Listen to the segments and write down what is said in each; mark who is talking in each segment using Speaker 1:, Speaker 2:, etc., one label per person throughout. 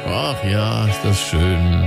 Speaker 1: Ach ja, ist das schön.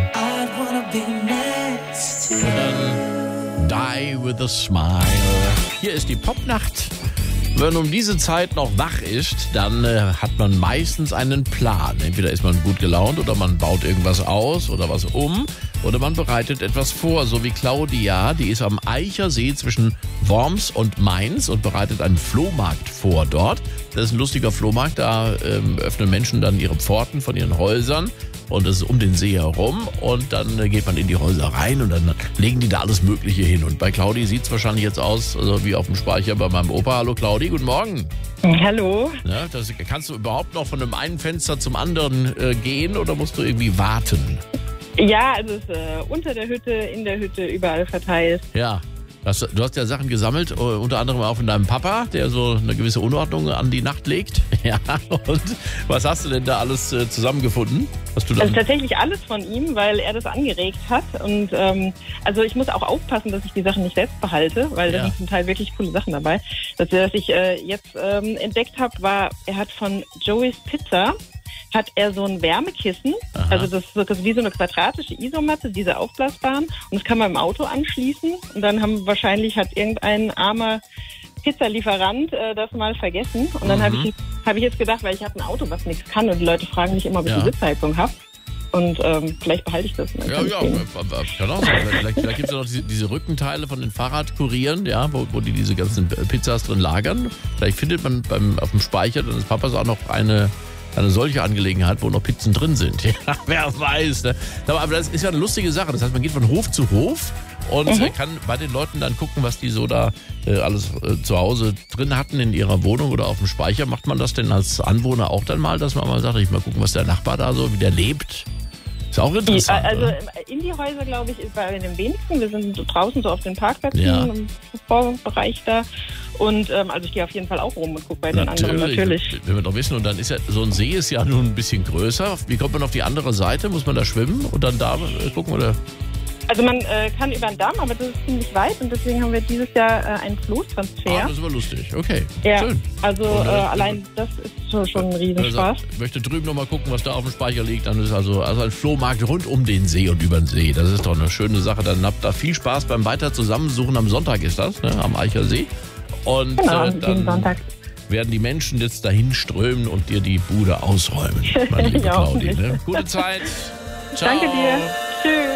Speaker 1: Und dann Die with a Smile. Hier ist die Popnacht. Wenn man um diese Zeit noch wach ist, dann hat man meistens einen Plan. Entweder ist man gut gelaunt oder man baut irgendwas aus oder was um oder man bereitet etwas vor. So wie Claudia, die ist am Eichersee zwischen Worms und Mainz und bereitet einen Flohmarkt vor dort. Das ist ein lustiger Flohmarkt, da öffnen Menschen dann ihre Pforten von ihren Häusern. Und das ist um den See herum und dann geht man in die Häuser rein und dann legen die da alles Mögliche hin. Und bei Claudi sieht es wahrscheinlich jetzt aus, also wie auf dem Speicher bei meinem Opa. Hallo Claudi, guten Morgen.
Speaker 2: Hallo.
Speaker 1: Ja, kannst du überhaupt noch von dem einen Fenster zum anderen gehen oder musst du irgendwie warten?
Speaker 2: Ja, also es ist unter der Hütte, in der Hütte, überall verteilt.
Speaker 1: Ja. Du hast ja Sachen gesammelt, unter anderem auch von deinem Papa, der so eine gewisse Unordnung an die Nacht legt. Ja, und was hast du denn da alles zusammengefunden?
Speaker 2: Also tatsächlich alles von ihm, weil er das angeregt hat. Und also ich muss auch aufpassen, dass ich die Sachen nicht selbst behalte, weil da sind zum Teil wirklich coole Sachen dabei. Das, was ich jetzt entdeckt habe, war, er hat von Joey's Pizza hat er so ein Wärmekissen, also das ist wie so eine quadratische Isomatte, diese aufblasbaren, und das kann man im Auto anschließen und dann hat irgendein armer Pizzalieferant das mal vergessen und dann habe ich jetzt gedacht, weil ich habe ein Auto, was nichts kann und die Leute fragen mich immer, ob ich eine Sitzheizung habe. Und vielleicht behalte ich das.
Speaker 1: Kann auch sein. Vielleicht gibt es ja noch diese Rückenteile von den Fahrradkurieren, ja, wo die diese ganzen Pizzas drin lagern. Vielleicht findet man auf dem Speicher deines Papas auch noch eine solche Angelegenheit, wo noch Pizzen drin sind. Ja, wer weiß. Ne? Aber das ist ja eine lustige Sache. Das heißt, man geht von Hof zu Hof und kann bei den Leuten dann gucken, was die so da alles zu Hause drin hatten in ihrer Wohnung oder auf dem Speicher. Macht man das denn als Anwohner auch dann mal, dass man mal sagt, ich mal gucken, was der Nachbar da so, wie der lebt? Ist auch interessant.
Speaker 2: Also in die Häuser, glaube ich, ist bei den wenigsten. Wir sind so draußen so auf den Parkplätzen im Vorbereich da. Und also ich gehe auf jeden Fall auch rum und gucke bei den anderen natürlich.
Speaker 1: Wenn wir doch wissen, und dann ist ja, so ein See ist ja nun ein bisschen größer. Wie kommt man auf die andere Seite? Muss man da schwimmen und dann da gucken, oder?
Speaker 2: Also man kann über den Damm, aber das ist ziemlich weit und deswegen haben wir dieses Jahr einen Floßtransfer.
Speaker 1: Das ist aber lustig, okay.
Speaker 2: Ja,
Speaker 1: schön.
Speaker 2: Also allein das ist schon ein Riesenspaß.
Speaker 1: Ich möchte drüben nochmal gucken, was da auf dem Speicher liegt. Dann ist also ein Flohmarkt rund um den See und über den See. Das ist doch eine schöne Sache. Dann habt ihr viel Spaß beim Weiter zusammensuchen. Am Sonntag ist das, ne, am Eichersee. Und dann werden die Menschen jetzt dahin strömen und dir die Bude ausräumen, meine liebe Claudi. Ne? Gute Zeit. Ciao.
Speaker 2: Danke dir. Tschüss.